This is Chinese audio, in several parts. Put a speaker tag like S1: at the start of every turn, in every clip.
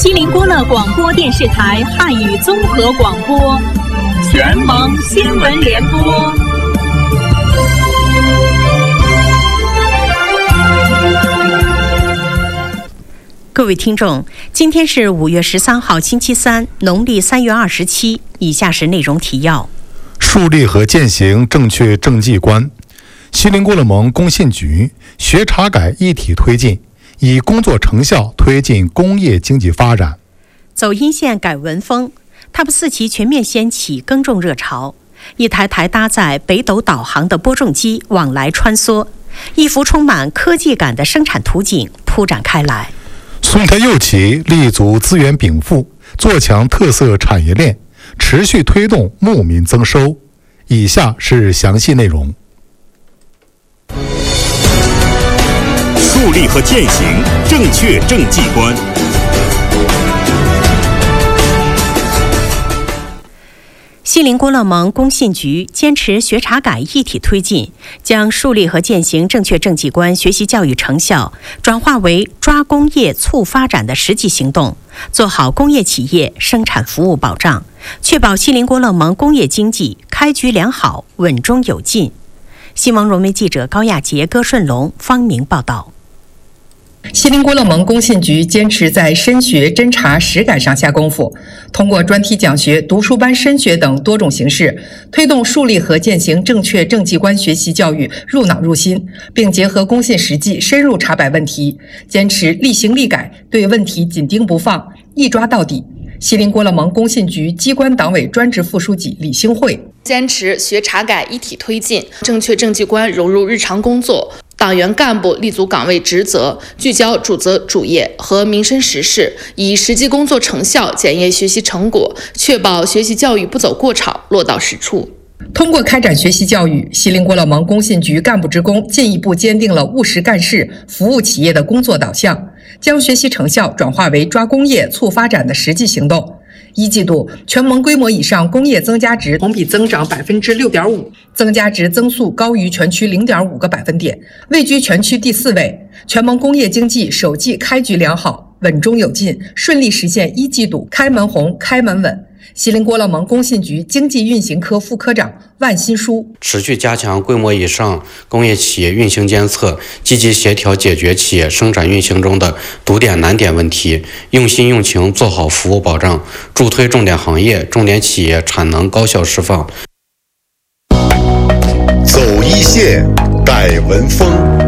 S1: 锡林郭勒广播电视台汉语综合广播，全盟新闻联播。
S2: 各位听众，今天是5月13号星期三，农历3月27。以下是内容提要：
S3: 树立和践行正确政绩观，锡林郭勒盟工信局学查改一体推进，以工作成效推进工业经济发展。
S2: 走阴线改文风，TOP4期全面掀起耕种热潮。一台台搭载北斗导航的播种机往来穿梭，一幅充满科技感的生产图景铺展开来。
S3: 松台右旗立足资源禀赋，做强特色产业链，持续推动牧民增收。以下是详细内容。
S4: 树立和践行正确政绩观。
S2: 锡林郭勒盟工信局坚持学查改一体推进，将树立和践行正确政绩观学习教育成效转化为抓工业促发展的实际行动，做好工业企业生产服务保障，确保锡林郭勒盟工业经济开局良好，稳中有进。新闻融媒记者高亚杰、戈顺龙、方明报道。
S5: 锡林郭勒盟工信局坚持在深学、侦查、实改上下功夫，通过专题讲学、读书班深学等多种形式，推动树立和践行正确政绩观学习教育入脑入心，并结合工信实际深入查摆问题，坚持立行立改，对问题紧盯不放，一抓到底。锡林郭勒盟工信局机关党委专职副书记李兴慧
S6: 坚持学查改一体推进，正确政绩观融入日常工作。党员干部立足岗位职责，聚焦主责主业和民生实事，以实际工作成效检验学习成果，确保学习教育不走过场，落到实处。
S5: 通过开展学习教育，锡林郭勒盟工信局干部职工进一步坚定了务实干事、服务企业的工作导向，将学习成效转化为抓工业促发展的实际行动。一季度，全盟规模以上工业增加值同比增长6.5%，增加值增速高于全区0.5个百分点，位居全区第4位。全盟工业经济首季开局良好，稳中有进，顺利实现一季度开门红、开门稳。锡林郭勒盟工信局经济运行科副科长万新书
S7: 持续加强规模以上工业企业运行监测，积极协调解决企业生产运行中的堵点难点问题，用心用情做好服务保障，助推重点行业、重点企业产能高效释放。
S4: 走一线，改文风。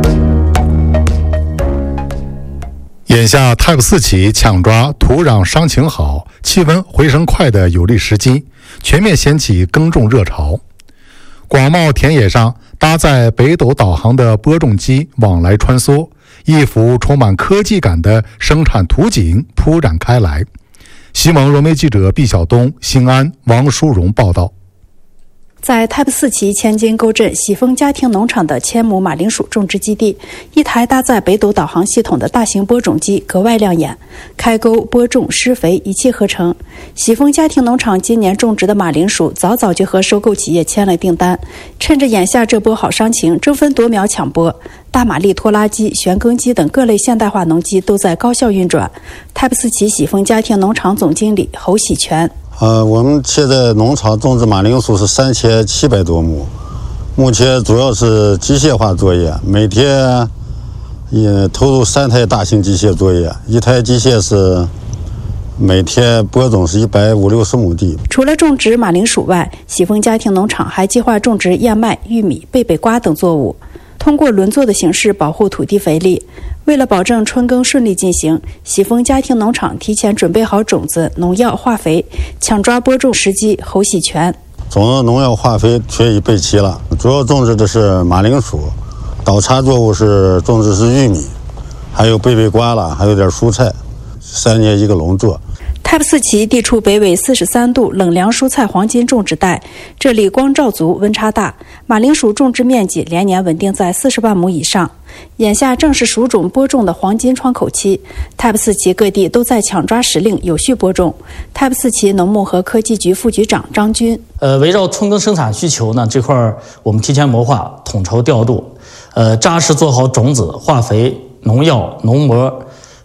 S3: 眼下 TOP4期抢抓土壤伤情好、气温回升快的有利时机，全面掀起耕种热潮。广袤田野上搭载北斗导航的播种机往来穿梭，一幅充满科技感的生产图景铺展开来。西蒙融媒记者毕晓东、兴安、王淑荣报道。
S8: 在 TOP4期千金沟镇喜丰家庭农场的千亩马铃薯种植基地，一台搭载北斗导航系统的大型播种机格外亮眼，开沟、播种、施肥一气呵成。喜丰家庭农场今年种植的马铃薯早早就和收购企业签了订单，趁着眼下这波好商情，争分夺秒抢播。大马力拖拉机、旋耕机等各类现代化农机都在高效运转。TOP4期喜丰家庭农场总经理侯喜全。
S9: 我们现在农场种植马铃薯是3700多亩，目前主要是机械化作业，每天也投入3台大型机械作业，一台机械是每天播种是150-160亩地。
S8: 除了种植马铃薯外，喜丰家庭农场还计划种植燕麦、玉米、贝贝瓜等作物，通过轮作的形式保护土地肥力。为了保证春耕顺利进行，喜丰家庭农场提前准备好种子、农药、化肥，抢抓播种时机。侯喜全：
S9: 种子、农药、化肥全已备齐了，主要种植的是马铃薯，倒插作物是种植是玉米，还有贝贝瓜了，还有点蔬菜，3年一个轮作。
S8: TOP4期地处北纬43度冷凉蔬菜黄金种植带，这里光照足，温差大，马铃薯种植面积连年稳定在40万亩以上。眼下正是薯种播种的黄金窗口期， TOP4期各地都在抢抓时令，有序播种。TOP4期农牧和科技局副局长张军：
S10: 围绕春耕生产需求呢，这块我们提前谋划，统筹调度，扎实做好种子、化肥、农药、农膜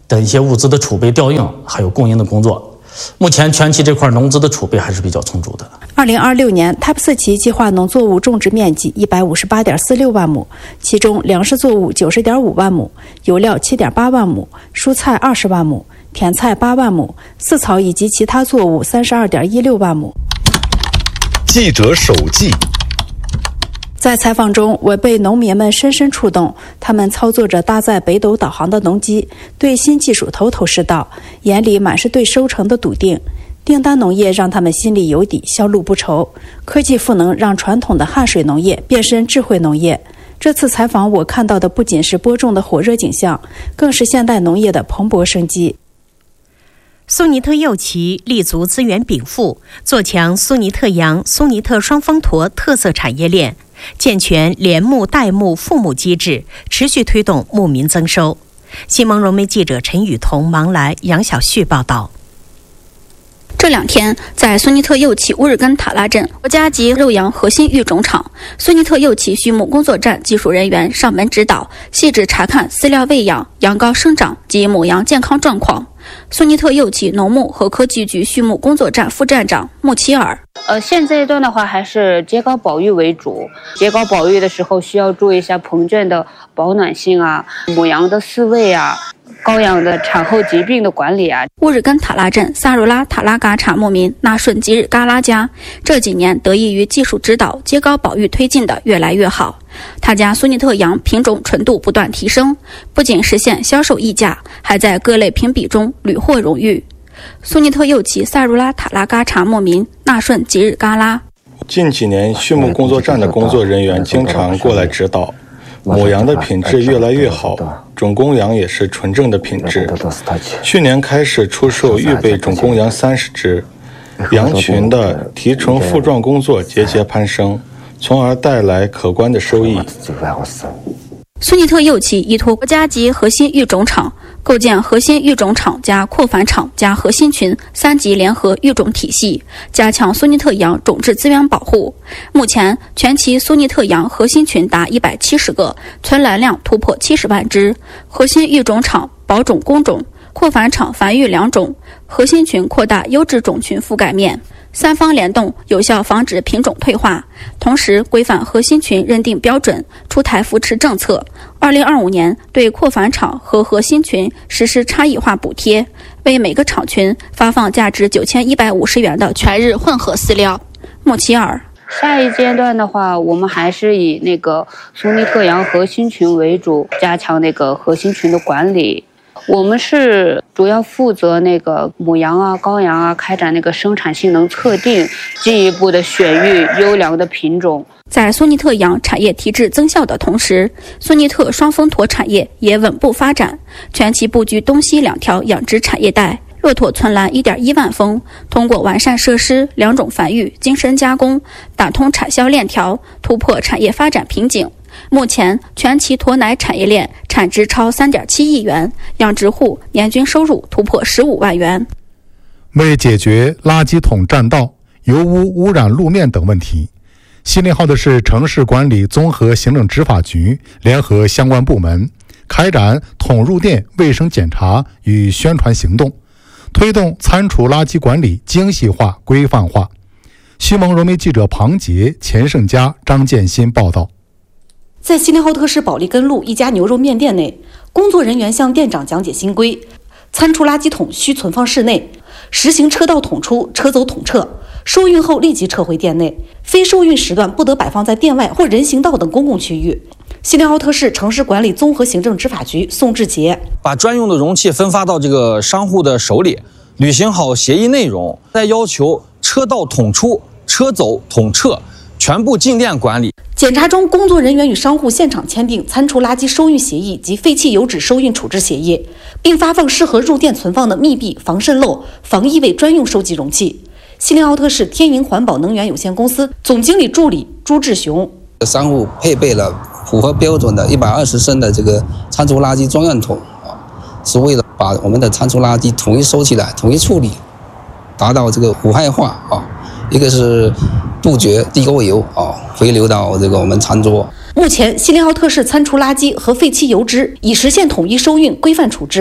S10: 的一些物资的储备调用，还有供应的工作。目前全期这块农资的储备还是比较充足的。
S8: 2026年，TYPE4期计划农作物种植面积158.46万亩，其中粮食作物90.5万亩，油料7.8万亩，蔬菜20万亩，甜菜8万亩，饲草以及其他作物32.16万亩。
S3: 记者手记。
S8: 在采访中，我被农民们深深触动。他们操作着搭载北斗导航的农机，对新技术头头是道，眼里满是对收成的笃定。订单农业让他们心里有底，销路不愁。科技赋能让传统的汗水农业变身智慧农业。这次采访我看到的不仅是播种的火热景象，更是现代农业的蓬勃生机。
S2: 苏尼特右旗立足资源禀赋，做强苏尼特羊、苏尼特双峰驼特色产业链，健全联牧代牧复牧机制，持续推动牧民增收。新闻融媒记者陈雨桐、芒来、杨小旭报道。
S11: 这2天，在苏尼特右旗乌日根塔拉镇国家级肉羊核心育种场，苏尼特右旗畜牧工作站技术人员上门指导，细致查看饲料喂养、羊羔生长及母羊健康状况。苏尼特右旗农牧和科技局畜牧工作站副站长穆齐尔。
S12: 现这一段的话还是秸秆保育为主。秸秆保育的时候需要注意一下棚圈的保暖性啊，母羊的饲喂啊，羔羊的产后疾病的管理啊。
S11: 乌日根塔拉镇萨如拉塔拉嘎查牧民纳顺吉日嘎拉家这几年得益于技术指导，秸秆保育推进的越来越好。他家苏尼特羊品种纯度不断提升，不仅实现销售溢价，还在各类评比中屡获荣誉。苏尼特右旗萨如拉塔拉嘎查牧民纳顺吉日嘎拉。
S13: 近几年，畜牧工作站的工作人员经常过来指导，母羊的品质越来越好，种公羊也是纯正的品质。去年开始出售预备种公羊30只，羊群的提纯复壮工作节节攀升，从而带来可观的收益。
S11: 苏尼特右旗依托国家级核心育种场，构建核心育种场加扩繁场加核心群3级联合育种体系，加强苏尼特羊种质资源保护。目前，全旗苏尼特羊核心群达170个，存栏量突破70万只。核心育种场保种公种，扩繁场繁育良种，核心群扩大优质种群覆盖面。3方联动，有效防止品种退化，同时规范核心群认定标准，出台扶持政策。2025年对扩繁场和核心群实施差异化补贴，为每个场群发放价值9150元的全日混合饲料。穆齐尔。
S12: 下一阶段的话，我们还是以那个苏尼特羊核心群为主，加强那个核心群的管理。我们是主要负责那个母羊啊、羔羊啊，开展那个生产性能测定，进一步的选育优良的品种。
S11: 在苏尼特羊产业提质增效的同时，苏尼特双峰驼产业也稳步发展，全期布局东西2条养殖产业带。骆驼存栏1.1万峰，通过完善设施、良种繁育、精深加工，打通产销链条，突破产业发展瓶颈。目前，全旗驼奶产业链产值超3.7亿元，养殖户年均收入突破15万元。
S3: 为解决垃圾桶占道、油污污染路面等问题，西宁号的是城市管理综合行政执法局联合相关部门开展桶入店卫生检查与宣传行动，推动餐厨垃圾管理精细化、规范化。新闻融媒记者庞杰、钱胜佳、张建新报道。
S14: 在锡林浩特市保利根路一家牛肉面店内，工作人员向店长讲解新规：餐厨垃圾桶需存放室内，实行车到桶出、车走桶撤，收运后立即撤回店内，非收运时段不得摆放在店外或人行道等公共区域。锡林浩特市城市管理综合行政执法局宋志杰
S15: 把专用的容器分发到这个商户的手里，履行好协议内容，再要求车到桶出、车走桶撤，全部进店管理。
S14: 检查中，工作人员与商户现场签订餐厨垃圾收运协议及废弃油脂收运处置协议，并发放适合入店存放的密闭、防渗漏、防异味专用收集容器。锡林浩特市天盈环保能源有限公司总经理助理朱志雄：
S16: 商户配备了符合标准的120升的这个餐厨垃圾专用桶是为了把我们的餐厨垃圾统一收起来、统一处理，达到这个无害化一个是杜绝地沟油回流到这个我们餐桌。
S14: 目前，锡林浩特市餐厨垃圾和废弃油脂已实现统一收运、规范处置。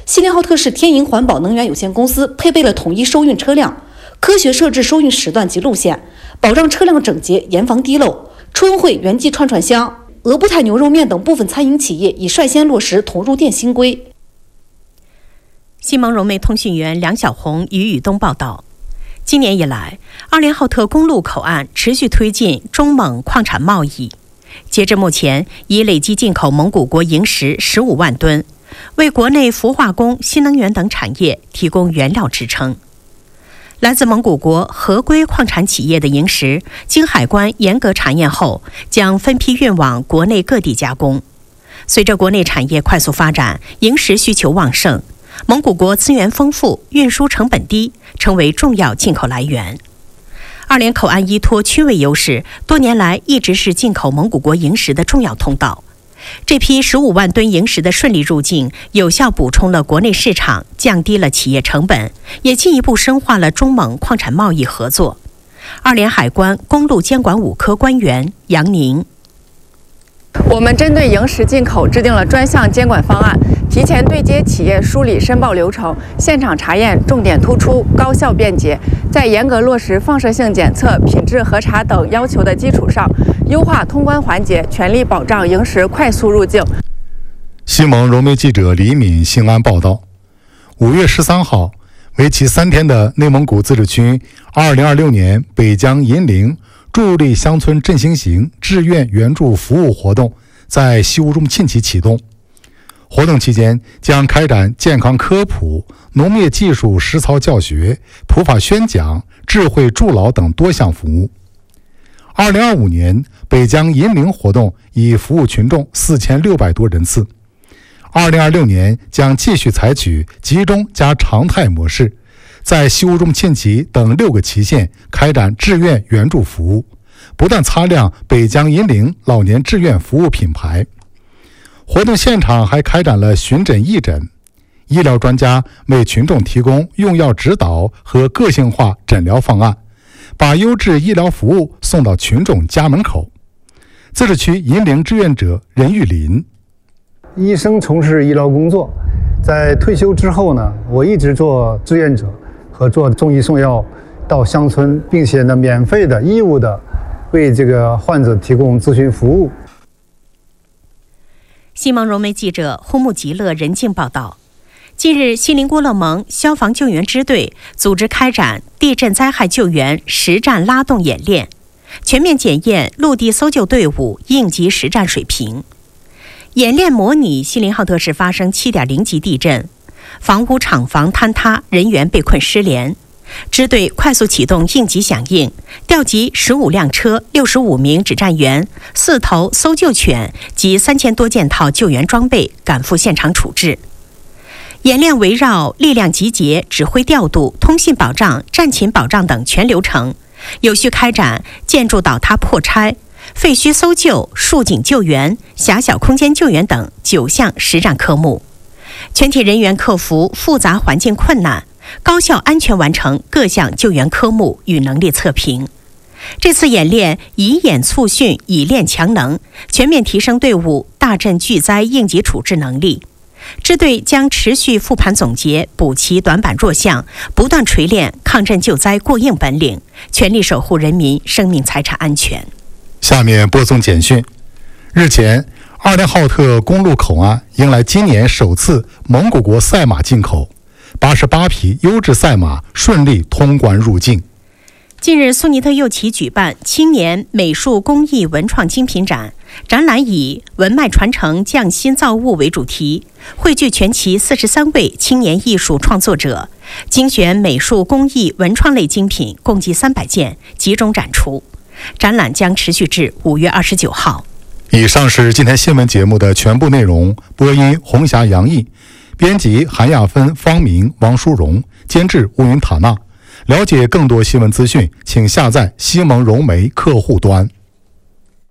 S14: 锡林浩特市天营环保能源有限公司配备了统一收运车辆，科学设置收运时段及路线，保障车辆整洁，严防滴漏。春荟、元记串串香、俄布泰牛肉面等部分餐饮企业已率先落实统入店新规。
S2: 西蒙融媒通讯员梁小红、于宇东报道。今年以来，二连浩特公路口岸持续推进中蒙矿产贸易。截至目前，已累计进口蒙古国萤石15万吨，为国内氟化工、新能源等产业提供原料支撑。来自蒙古国合规矿产企业的萤石，经海关严格查验后，将分批运往国内各地加工。随着国内产业快速发展，萤石需求旺盛，蒙古国资源丰富，运输成本低，成为重要进口来源。二连口岸依托区位优势，多年来一直是进口蒙古国萤石的重要通道。这批15万吨萤石的顺利入境，有效补充了国内市场，降低了企业成本，也进一步深化了中蒙矿产贸易合作。二连海关公路监管5科官员杨宁：
S17: 我们针对萤石进口制定了专项监管方案，提前对接企业梳理申报流程，现场查验重点突出，高效便捷。在严格落实放射性检测、品质核查等要求的基础上，优化通关环节，全力保障萤石快速入境。
S3: 西蒙融媒记者李敏兴安报道。5月13号，为期3天的内蒙古自治区2026年北疆银陵助力乡村振兴型志愿援助服务活动在西乌中沁旗启动。活动期间将开展健康科普、农业技术实操教学、普法宣讲、智慧助老等多项服务。2025年北疆银陵活动已服务群众4600多人次。2026年将继续采取集中加常态模式，在西乌中沁旗等6个旗县开展志愿援助服务，不断擦亮北疆银陵老年志愿服务品牌。活动现场还开展了巡诊义诊，医疗专家为群众提供用药指导和个性化诊疗方案，把优质医疗服务送到群众家门口。自治区银陵志愿者任玉林：
S18: 医生从事医疗工作，在退休之后呢，我一直做志愿者和做送医送药到乡村，并且呢免费的义务的为这个患者提供咨询服务。
S2: 西蒙融媒记者呼木吉勒任静报道。近日，锡林郭勒盟消防救援支队组织开展地震灾害救援实战拉动演练，全面检验陆地搜救队伍应急实战水平。演练模拟锡林浩特市发生7.0级地震，房屋厂房坍塌，人员被困失联。支队快速启动应急响应，调集15辆车、65名指战员、4头搜救犬及3000多件套救援装备赶赴现场处置。演练围绕力量集结、指挥调度、通信保障、战勤保障等全流程，有序开展建筑倒塌破拆、废墟搜救、竖井救援、狭小空间救援等9项实战科目。全体人员克服复杂环境困难，高效安全完成各项救援科目与能力测评。这次演练以演促训，以练强能，全面提升队伍大震巨灾应急处置能力。支队将持续复盘总结，补齐短板弱项，不断锤炼抗震救灾过硬本领，全力守护人民生命财产安全。
S3: 下面播送简讯。日前，二连浩特公路口岸迎来今年首次蒙古国赛马进口，88匹优质赛马顺利通关入境。
S2: 近日，苏尼特右旗举办青年美术工艺文创精品展，展览以文脉传承匠心造物为主题，汇聚全旗43位青年艺术创作者，精选美术工艺文创类精品共计300件，集中展出。展览将持续至5月29号。
S3: 以上是今天新闻节目的全部内容。播音红霞、杨毅，编辑韩亚芬、方明、王淑荣，监制乌云塔纳。了解更多新闻资讯，请下载西蒙融媒客户端。